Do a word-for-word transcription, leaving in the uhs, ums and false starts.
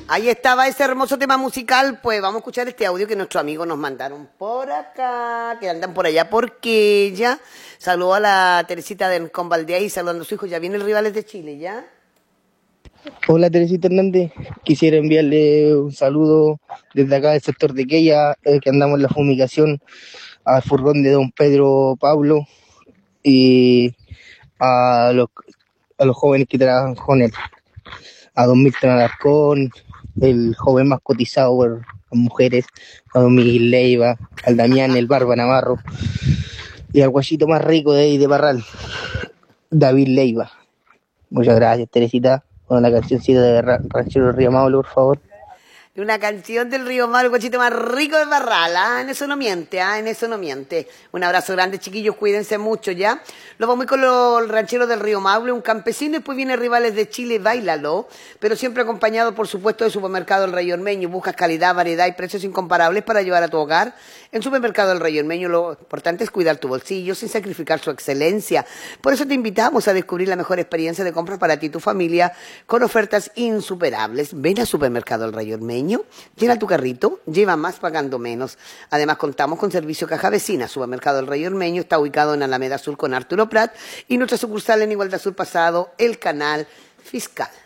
Ahí estaba ese hermoso tema musical, pues vamos a escuchar este audio que nuestros amigos nos mandaron por acá, que andan por allá por Quella. Saludo a la Teresita de Convaldea y saludando a su hijo. Ya viene el Rivales de Chile, ¿ya? Hola Teresita Hernández, quisiera enviarle un saludo desde acá del sector de Quella, eh, que andamos en la fumigación, al furgón de don Pedro Pablo y a los, a los jóvenes que trabajan con él, a don Milton Alarcón, el joven más cotizado por las mujeres, a don Miguel Leiva, al Damián, el Barba Navarro, y al guachito más rico de ahí de Parral, David Leiva. Muchas gracias, Teresita. Con la cancioncita de Ranchero Río Maule, por favor. Una canción del Río Maule, el cochito más rico de Barral, ¿ah? En eso no miente, ¿ah? En eso no miente. Un abrazo grande, chiquillos, cuídense mucho, ¿ya? Lo vamos con los rancheros del Río Maule, un campesino, y después viene Rivales de Chile, Báilalo, pero siempre acompañado, por supuesto, del Supermercado El Rey Ormeño. Buscas calidad, variedad y precios incomparables para llevar a tu hogar. En Supermercado El Rey Ormeño lo importante es cuidar tu bolsillo sin sacrificar su excelencia. Por eso te invitamos a descubrir la mejor experiencia de compras para ti y tu familia con ofertas insuperables. Ven a Supermercado El Rey Ormeño. Llena tu carrito, lleva más pagando menos. Además contamos con servicio caja vecina. Supermercado El Rey Ormeño está ubicado en Alameda Sur con Arturo Prat y nuestra sucursal en Igualdad Sur Pasado, el Canal Fiscal.